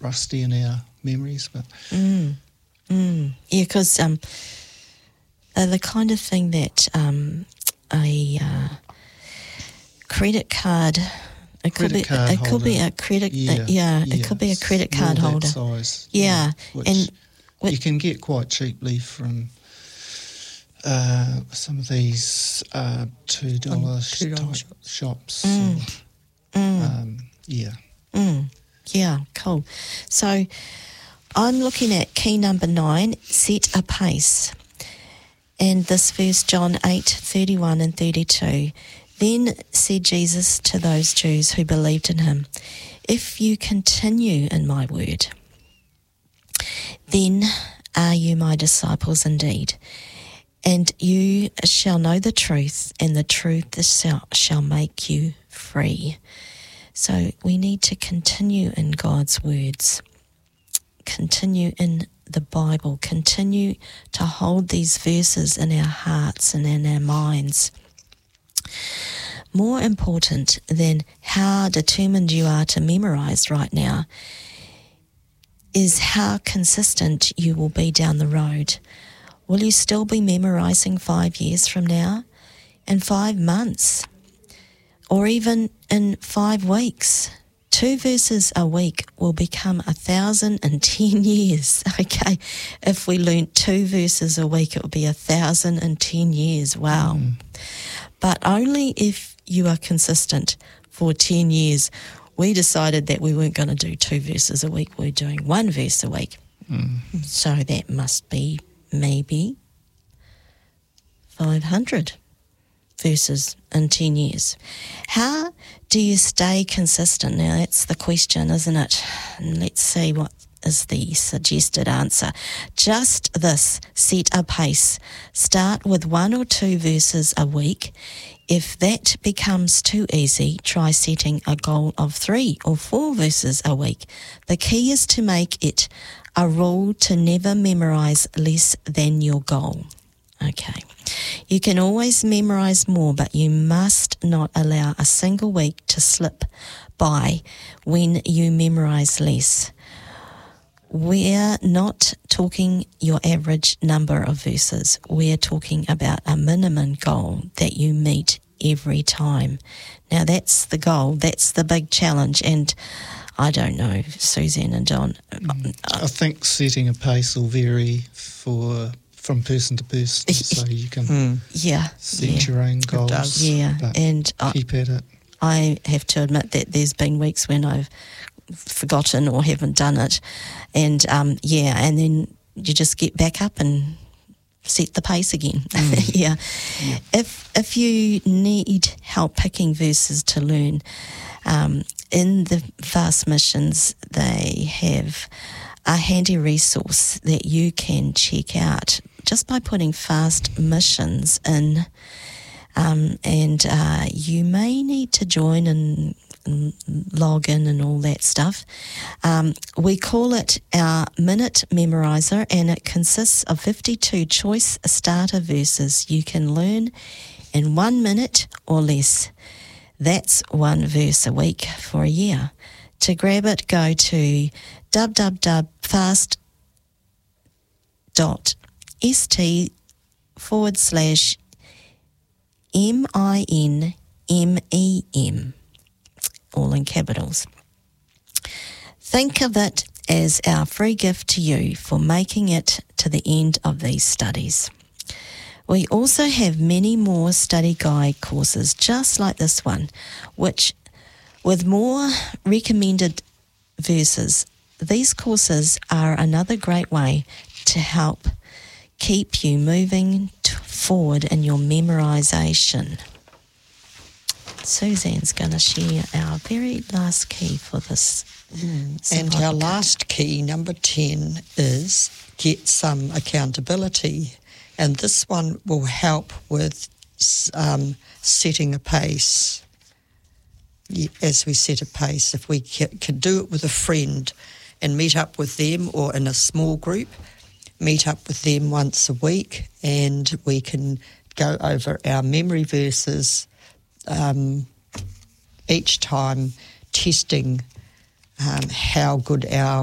rusty in our memories. But Yeah, because the kind of thing that a credit card. It could be a credit. It could be a credit card holder. Size, which you can get quite cheaply from some of these $2 shops. Yeah, cool. So I'm looking at key number 9, set a pace. And this verse, John 8:31 and 32. Then said Jesus to those Jews who believed in him, if you continue in my word, then are you my disciples indeed. And you shall know the truth, and the truth shall make you free. So we need to continue in God's words, continue in the Bible, continue to hold these verses in our hearts and in our minds. More important than how determined you are to memorize right now is how consistent you will be down the road. Will you still be memorizing 5 years from now, in 5 months, or even in 5 weeks? 2 verses a week will become 1,010 years. Okay, if we learnt 2 verses a week, it would be 1,010 years. Wow. But only if you are consistent for 10 years. We decided that we weren't going to do 2 verses a week. We're doing 1 verse a week. So that must be maybe 500 verses in 10 years. How do you stay consistent? Now, that's the question, isn't it? And let's see what is the suggested answer. Just this, set a pace. Start with 1 or 2 verses a week. If that becomes too easy, try setting a goal of 3 or 4 verses a week. The key is to make it a rule to never memorize less than your goal. Okay. You can always memorize more, but you must not allow a single week to slip by when you memorize less. We're not talking your average number of verses. We're talking about a minimum goal that you meet every time. Now, that's the goal. That's the big challenge. And I don't know, Suzanne and John. I think setting a pace will vary from person to person, so you can set your own goals. It does. Yeah, and keep at it. I have to admit that there's been weeks when I've forgotten or haven't done it, and and then you just get back up and set the pace again. If you need help picking verses to learn, in the Fast Missions they have a handy resource that you can check out just by putting Fast Missions in, and you may need to join and log in and all that stuff. We call it our Minute Memorizer, and it consists of 52 choice starter verses you can learn in 1 minute or less. That's 1 verse a week for a year. To grab it, go to www.fast.st/MINMEM, all in capitals. Think of it as our free gift to you for making it to the end of these studies. We also have many more study guide courses just like this one, which with more recommended verses. These courses are another great way to help keep you moving forward in your memorization. Suzanne's going to share our very last key for this. And our last key, number 10, is get some accountability. And this one will help with setting a pace. As we set a pace, if we can do it with a friend and meet up with them, or in a small group, meet up with them once a week, and we can go over our memory verses each time, testing how good our